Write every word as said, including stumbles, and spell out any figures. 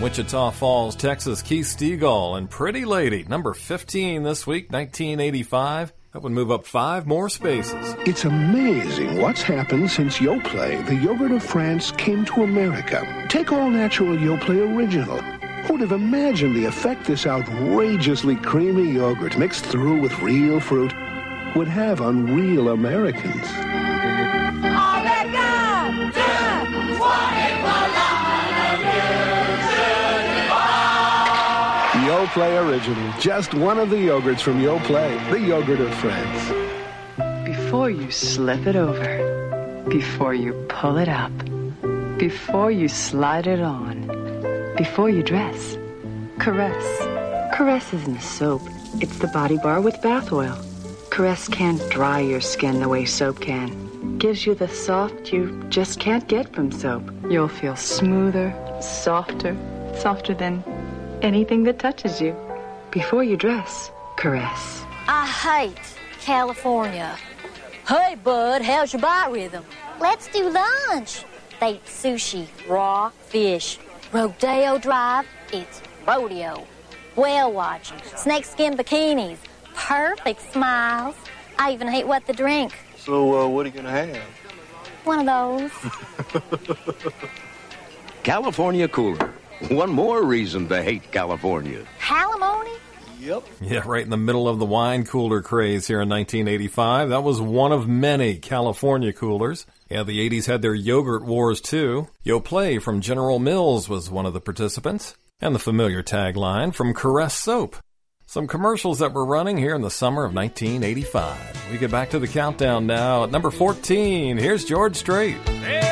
Wichita Falls, Texas, Keith Stegall and Pretty Lady, number fifteen this week, nineteen eighty-five. That would move up five more spaces. It's amazing what's happened since Yoplait, the yogurt of France, came to America. Take all natural Yoplait Original. Who would have imagined the effect this outrageously creamy yogurt mixed through with real fruit would have on real Americans? Yoplait Original, just one of the yogurts from Yoplait, the yogurt of France. Before you slip it over, before you pull it up, before you slide it on, before you dress, Caress. Caress isn't a soap. It's the body bar with bath oil. Caress can't dry your skin the way soap can. Gives you the soft you just can't get from soap. You'll feel smoother, softer, softer than anything that touches you. Before you dress, Caress. I hate California. Hey, bud, how's your biorhythm? Let's do lunch. They eat sushi, raw fish, Rodeo Drive, it's rodeo. Whale watching, snakeskin bikinis, perfect smiles. I even hate what to drink. So, uh, what are you going to have? One of those. California Cooler. One more reason to hate California. Alimony? Yep. Yeah, right in the middle of the wine cooler craze here in nineteen eighty-five. That was one of many California coolers. Yeah, the eighties had their yogurt wars, too. Yoplait from General Mills was one of the participants. And the familiar tagline from Caress Soap. Some commercials that were running here in the summer of nineteen eighty-five. We get back to the countdown now. At number fourteen, here's George Strait. Hey!